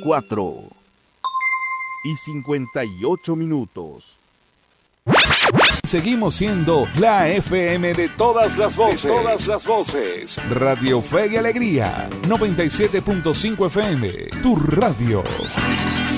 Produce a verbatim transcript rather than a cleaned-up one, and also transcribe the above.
cuatro y cincuenta y ocho minutos. Seguimos siendo la F M de todas las voces. De todas las voces. Radio Fe y Alegría. noventa y siete punto cinco F M. Tu radio.